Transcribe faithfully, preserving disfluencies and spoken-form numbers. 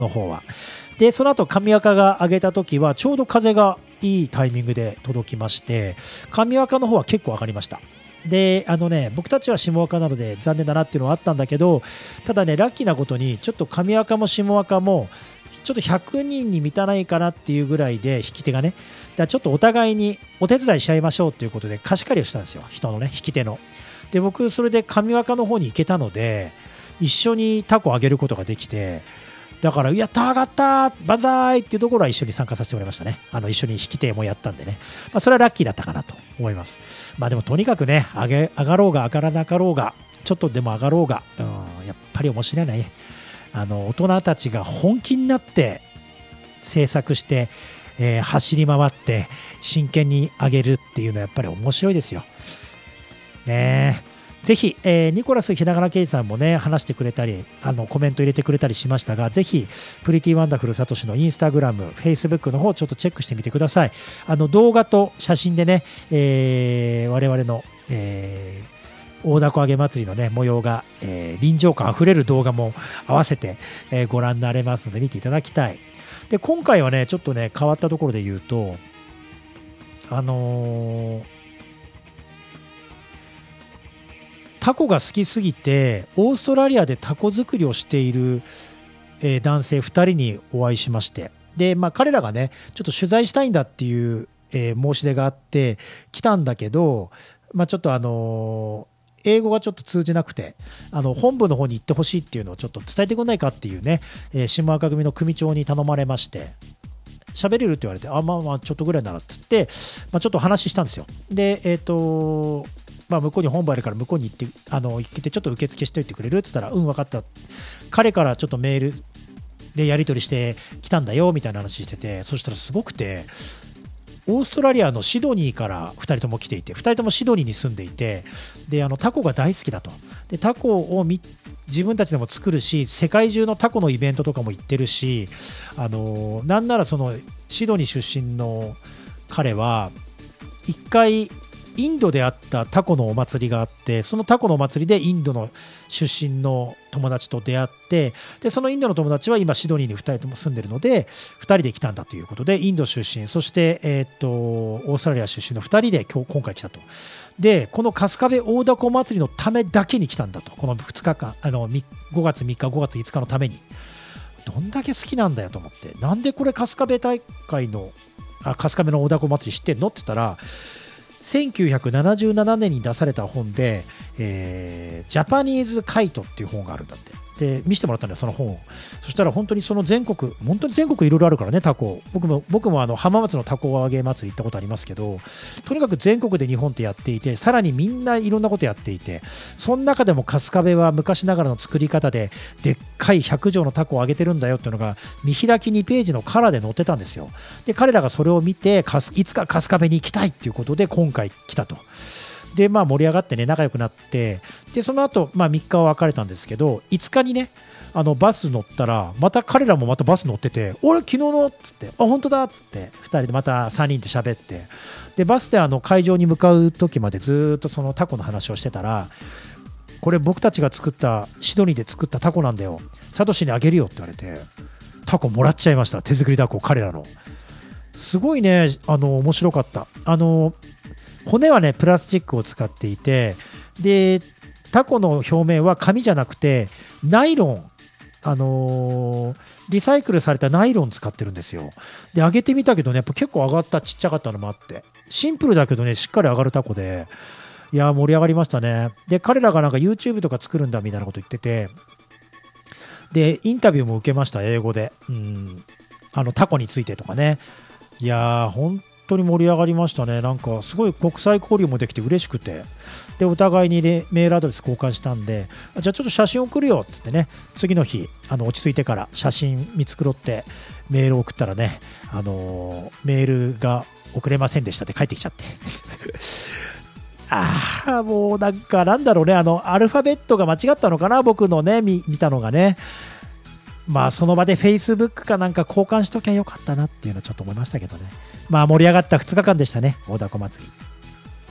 の方は。でその後神若が上げた時はちょうど風がいいタイミングで届きまして、神若の方は結構上がりました。であのね僕たちは下若なので残念だなっていうのはあったんだけど、ただねラッキーなことにちょっと神若も下若もちょっとひゃくにんに満たないかなっていうぐらいで引き手がね、だからちょっとお互いにお手伝いしちゃいましょうということで貸し借りをしたんですよ、人のね引き手の。で僕それで神若の方に行けたので一緒にタコをあげることができて、だからやったー上がったー万歳っていうところは一緒に参加させてもらいましたね。あの一緒に引き手もやったんでね、まあ、それはラッキーだったかなと思います。まあでもとにかくね上げ上がろうが上がらなかろうがちょっとでも上がろうが、うん、やっぱり面白いね。あの大人たちが本気になって制作して、えー、走り回って真剣に上げるっていうのはやっぱり面白いですよね。ぜひ、えー、ニコラスひながらけいさんもね話してくれたりあのコメント入れてくれたりしましたが、ぜひプリティワンダフルサトシのインスタグラム、フェイスブックの方ちょっとチェックしてみてください。あの動画と写真でね、えー、我々の、えー、大凧揚げ祭りのね模様が、えー、臨場感あふれる動画も合わせて、えー、ご覧になれますので見ていただきたい。で今回はねちょっとね変わったところで言うとあのータコが好きすぎてオーストラリアでタコ作りをしている、えー、男性ふたりにお会いしまして、で、まあ、彼らがねちょっと取材したいんだっていう、えー、申し出があって来たんだけど、まあ、ちょっとあのー、英語がちょっと通じなくてあの本部の方に行ってほしいっていうのをちょっと伝えてくれないかっていうね、えー、下赤組の組長に頼まれまして、喋れるって言われてあまあまあちょっとぐらいならっつって、まあ、ちょっと話したんですよ。でえっ、ー、とまあ、向こうに本部あるから向こうに行ってあの行ってちょっと受付しておいてくれるって言ったらうん分かった、彼からちょっとメールでやり取りしてきたんだよみたいな話してて、そしたらすごくてオーストラリアのシドニーからふたりとも来ていて、ふたりともシドニーに住んでいて、であのタコが大好きだと。でタコをみ自分たちでも作るし世界中のタコのイベントとかも行ってるし、あのなんならそのシドニー出身の彼は一回インドであったタコのお祭りがあって、そのタコのお祭りでインドの出身の友達と出会って、でそのインドの友達は今シドニーにふたりとも住んでるのでふたりで来たんだということで、インド出身そして、えー、とオーストラリア出身のふたりで今日今回来たと。でこの春日部大凧祭りのためだけに来たんだと、このふつかかんあのごがつみっかごがついつかのために。どんだけ好きなんだよと思って、なんでこれ春日部大会のあ春日部の大凧祭り知ってんのって言ったら、せんきゅうひゃくななじゅうななねんに出された本で、えー、ジャパニーズカイトっていう本があるんだって。で見せてもらったんだよその本を。そしたら本当にその全国本当に全国いろいろあるからねタコ。僕も僕もあの浜松のタコ揚げ祭り行ったことありますけど、とにかく全国で日本ってやっていて、さらにみんないろんなことやっていて、その中でも春日部は昔ながらの作り方ででっかいひゃくじょうのタコを揚げてるんだよっていうのが見開きにページのカラーで載ってたんですよ。で彼らがそれを見ていつか春日部に行きたいっていうことで今回来たと。でまあ盛り上がってね仲良くなって、でその後、まあみっかは別れたんですけど、いつかにねあのバス乗ったらまた彼らもまたバス乗ってて、俺昨日のっつって、あ本当だっつってふたりでまたさんにんで喋って、でバスであの会場に向かう時までずっとそのタコの話をしてたら、これ僕たちが作ったシドニーで作ったタコなんだよ、サトシにあげるよって言われてタコもらっちゃいました。手作りタコ彼らの。すごいねあの面白かった。あの骨はねプラスチックを使っていて、でタコの表面は紙じゃなくてナイロン、あのー、リサイクルされたナイロン使ってるんですよ。で揚げてみたけどねやっぱ結構上がった、ちっちゃかったのもあってシンプルだけどねしっかり上がるタコで、いや盛り上がりましたね。で彼らがなんか YouTube とか作るんだみたいなこと言ってて、でインタビューも受けました、英語で。うんあのタコについてとかね。いやー本当に盛り上がりましたね。なんかすごい国際交流もできて嬉しくて、でお互いにメールアドレス交換したんで、じゃあちょっと写真送るよってってね、次の日あの落ち着いてから写真見繕ってメールを送ったらね、あのー、メールが送れませんでしたって返ってきちゃってああもうなんかなんだろうね、あのアルファベットが間違ったのかな、僕のね 見, 見たのがね。まあその場で Facebook かなんか交換しときゃよかったなっていうのはちょっと思いましたけどね。まあ盛り上がったふつかかんでしたね、大凧祭り。